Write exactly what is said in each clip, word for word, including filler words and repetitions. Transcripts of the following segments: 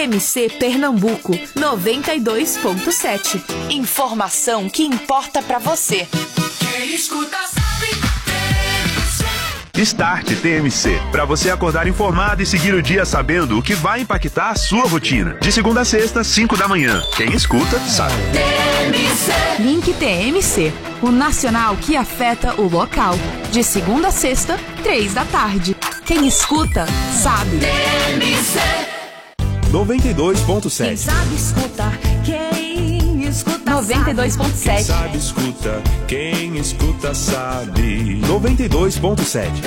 M C Pernambuco noventa e dois ponto sete. Informação que importa pra você. Quem escuta sabe. Start T M C, para você acordar informado e seguir o dia sabendo o que vai impactar a sua rotina. De segunda a sexta, cinco da manhã. Quem escuta, sabe. T M C. Link T M C, o nacional que afeta o local. De segunda a sexta, três da tarde. Quem escuta, sabe. T M C. noventa e dois ponto sete. Quem sabe escuta, quem escuta noventa e dois ponto sete. Quem sabe escuta, quem escuta sabe. noventa e dois ponto sete.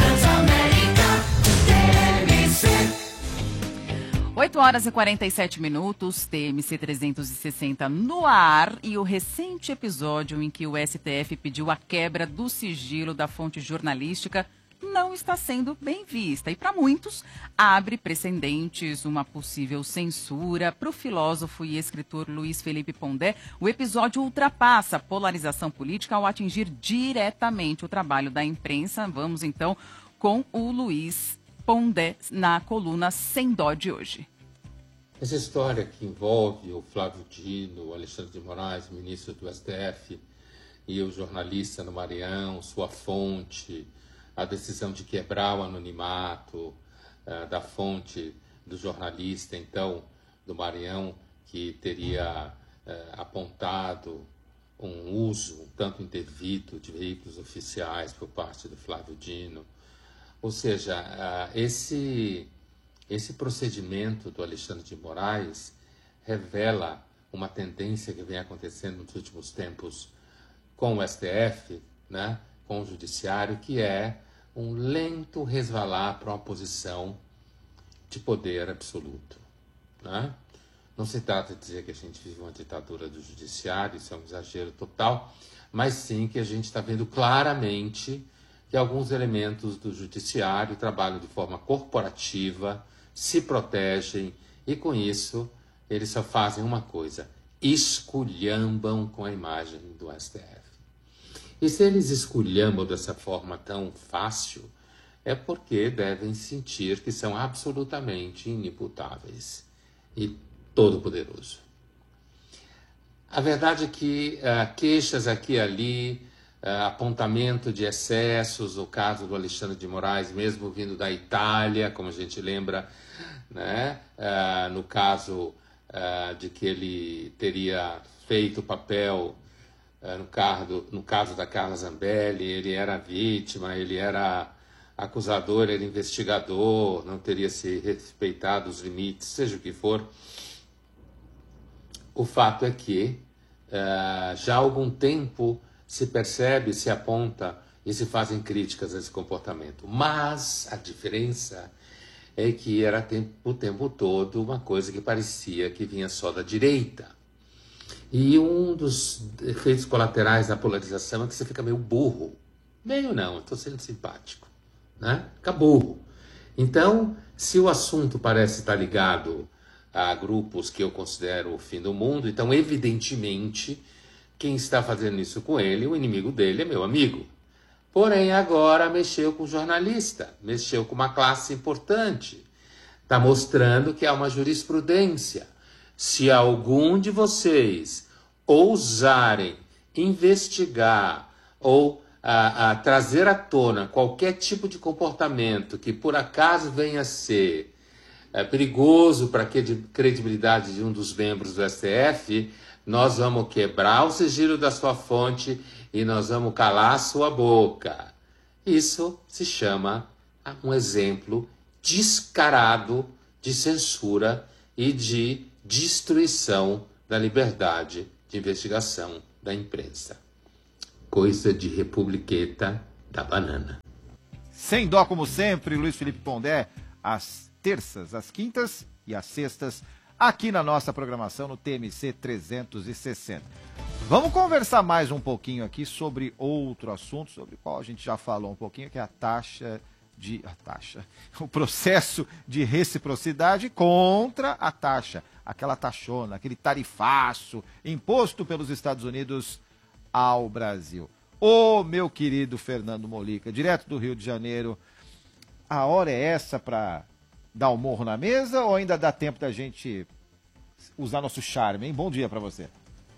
oito horas e quarenta e sete minutos, T M C trezentos e sessenta no ar, e o recente episódio em que o S T F pediu a quebra do sigilo da fonte jornalística não está sendo bem vista e, para muitos, abre precedentes, uma possível censura. Para o filósofo e escritor Luiz Felipe Pondé, o episódio ultrapassa a polarização política ao atingir diretamente o trabalho da imprensa. Vamos, então, com o Luiz Pondé na coluna Sem Dó de hoje. Essa história que envolve o Flávio Dino, o Alexandre de Moraes, ministro do S T F, e o jornalista no Maranhão, sua fonte, a decisão de quebrar o anonimato uh, da fonte do jornalista, então, do Maranhão, que teria uh, apontado um uso um tanto indevido de veículos oficiais por parte do Flávio Dino. Ou seja, uh, esse, esse procedimento do Alexandre de Moraes revela uma tendência que vem acontecendo nos últimos tempos com o S T F, né, com o Judiciário, que é um lento resvalar para uma posição de poder absoluto. Né? Não se trata de dizer que a gente vive uma ditadura do Judiciário, isso é um exagero total, mas sim que a gente está vendo claramente que alguns elementos do Judiciário trabalham de forma corporativa, se protegem e, com isso, eles só fazem uma coisa: esculhambam com a imagem do S T F. E se eles esculhambam dessa forma tão fácil, é porque devem sentir que são absolutamente inimputáveis e todo-poderoso. A verdade é que uh, queixas aqui e ali, uh, apontamento de excessos, o caso do Alexandre de Moraes, mesmo vindo da Itália, como a gente lembra, né? uh, no caso uh, de que ele teria feito o papel. No caso, no caso da Carla Zambelli, ele era vítima, ele era acusador, ele era investigador, não teria se respeitado os limites, seja o que for. O fato é que uh, já há algum tempo se percebe, se aponta e se fazem críticas a esse comportamento. Mas a diferença é que era tempo, o tempo todo uma coisa que parecia que vinha só da direita. E um dos efeitos colaterais da polarização é que você fica meio burro. Meio não, eu estou sendo simpático. Né? Fica burro. Então, se o assunto parece estar ligado a grupos que eu considero o fim do mundo, então, evidentemente, quem está fazendo isso com ele, o inimigo dele é meu amigo. Porém, agora mexeu com o jornalista, mexeu com uma classe importante. Está mostrando que há uma jurisprudência. Se algum de vocês ousarem investigar ou a, a trazer à tona qualquer tipo de comportamento que por acaso venha a ser é, perigoso para a credibilidade de um dos membros do S T F, nós vamos quebrar o sigilo da sua fonte e nós vamos calar a sua boca. Isso se chama um exemplo descarado de censura e de destruição da liberdade de investigação da imprensa. Coisa de republiqueta da banana. Sem dó, como sempre, Luiz Felipe Pondé, às terças, às quintas e às sextas, aqui na nossa programação no T M C trezentos e sessenta. Vamos conversar mais um pouquinho aqui sobre outro assunto, sobre o qual a gente já falou um pouquinho, que é a taxa de... a taxa, o processo de reciprocidade contra a taxa, aquela taxona, aquele tarifaço imposto pelos Estados Unidos ao Brasil. Ô, meu querido Fernando Molica, direto do Rio de Janeiro, a hora é essa para dar o morro na mesa ou ainda dá tempo da gente usar nosso charme, hein? Bom dia para você.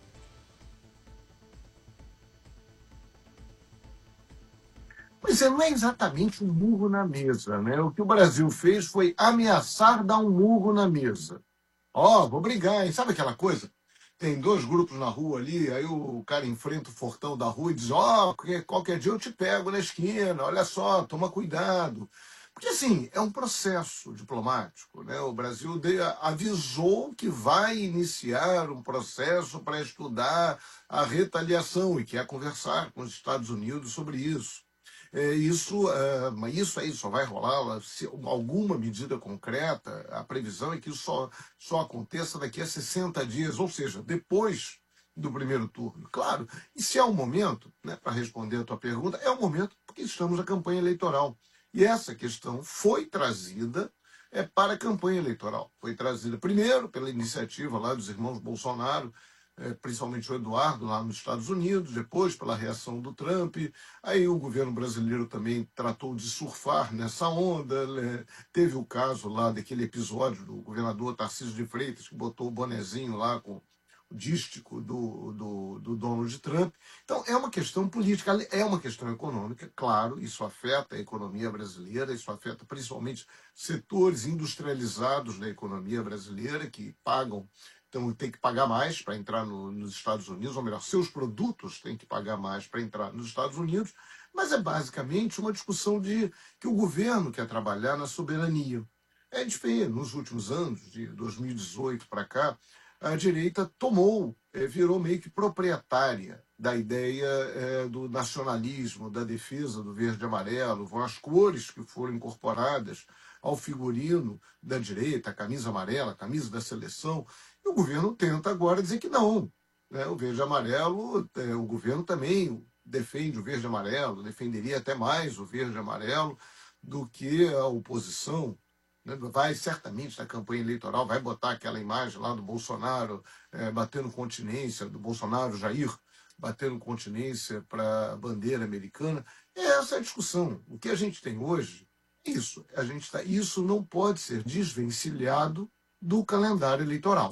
Pois é, não é exatamente um murro na mesa, né? O que o Brasil fez foi ameaçar dar um murro na mesa. Ó, oh, vou brigar, hein? Sabe aquela coisa? Tem dois grupos na rua ali, aí o cara enfrenta o fortão da rua e diz, ó, oh, qualquer dia eu te pego na esquina, olha só, toma cuidado. Porque, assim, é um processo diplomático, né? O Brasil de, avisou que vai iniciar um processo para estudar a retaliação e quer conversar com os Estados Unidos sobre isso. É, isso, é, mas isso aí só vai rolar se alguma medida concreta. A previsão é que isso só, só aconteça daqui a sessenta dias, ou seja, depois do primeiro turno. Claro, e se é o momento, né, para responder a tua pergunta, é o momento porque estamos na campanha eleitoral. E essa questão foi trazida é, para a campanha eleitoral. Foi trazida primeiro pela iniciativa lá dos irmãos Bolsonaro, É, principalmente o Eduardo, lá nos Estados Unidos, depois pela reação do Trump. Aí o governo brasileiro também tratou de surfar nessa onda. Né? Teve o caso lá daquele episódio do governador Tarcísio de Freitas, que botou o bonezinho lá com o dístico do, do, do Donald Trump. Então, é uma questão política, é uma questão econômica, claro, isso afeta a economia brasileira, isso afeta principalmente setores industrializados da economia brasileira que pagam. Então, tem que pagar mais para entrar no, nos Estados Unidos, ou melhor, seus produtos têm que pagar mais para entrar nos Estados Unidos, mas é basicamente uma discussão de que o governo quer trabalhar na soberania. É diferente, nos últimos anos, de dois mil e dezoito para cá, a direita tomou, é, virou meio que proprietária da ideia é, do nacionalismo, da defesa do verde e amarelo, vão as cores que foram incorporadas ao figurino da direita, a camisa amarela, a camisa da seleção. O governo tenta agora dizer que não. Né? O verde e amarelo, é, o governo também defende o verde e amarelo, defenderia até mais o verde e amarelo do que a oposição. Né? Vai certamente na campanha eleitoral, vai botar aquela imagem lá do Bolsonaro é, batendo continência, do Bolsonaro Jair batendo continência para a bandeira americana. É essa a discussão. O que a gente tem hoje, isso, a gente tá, isso não pode ser desvencilhado do calendário eleitoral.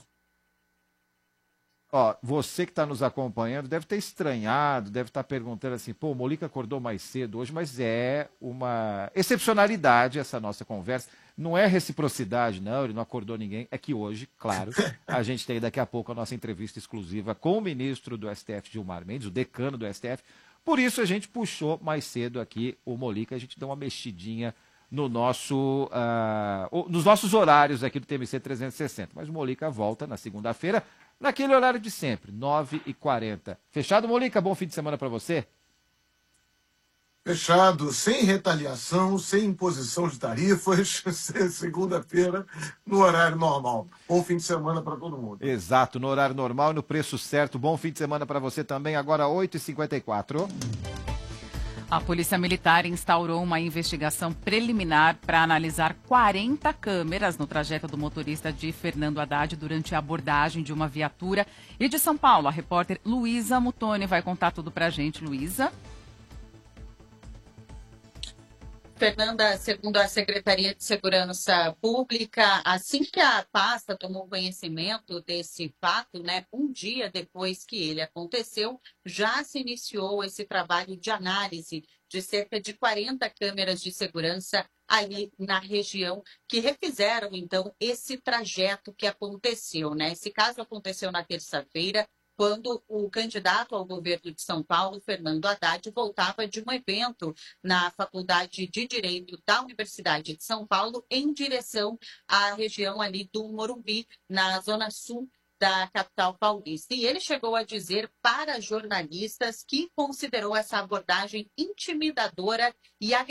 Ó, você que está nos acompanhando deve ter estranhado, deve estar perguntando assim, pô, o Molica acordou mais cedo hoje, mas é uma excepcionalidade essa nossa conversa. Não é reciprocidade, não, ele não acordou ninguém. É que hoje, claro, a gente tem daqui a pouco a nossa entrevista exclusiva com o ministro do S T F, Gilmar Mendes, o decano do S T F. Por isso a gente puxou mais cedo aqui o Molica, a gente deu uma mexidinha no nosso, uh, nos nossos horários aqui do T M C trezentos e sessenta. Mas o Molica volta na segunda-feira, naquele horário de sempre, nove e quarenta. Fechado, Molica? Bom fim de semana para você. Fechado, sem retaliação, sem imposição de tarifas, segunda-feira, no horário normal. Bom fim de semana para todo mundo. Exato, no horário normal e no preço certo. Bom fim de semana para você também, agora oito e cinquenta e quatro. A Polícia Militar instaurou uma investigação preliminar para analisar quarenta câmeras no trajeto do motorista de Fernando Haddad durante a abordagem de uma viatura. E de São Paulo, a repórter Luísa Mutoni vai contar tudo para a gente. Luísa? Fernanda, segundo a Secretaria de Segurança Pública, assim que a pasta tomou conhecimento desse fato, né, um dia depois que ele aconteceu, já se iniciou esse trabalho de análise de cerca de quarenta câmeras de segurança ali na região que refizeram, então, esse trajeto que aconteceu, né? Esse caso aconteceu na terça-feira, quando o candidato ao governo de São Paulo, Fernando Haddad, voltava de um evento na Faculdade de Direito da Universidade de São Paulo em direção à região ali do Morumbi, na zona sul da capital paulista. E ele chegou a dizer para jornalistas que considerou essa abordagem intimidadora e agressiva.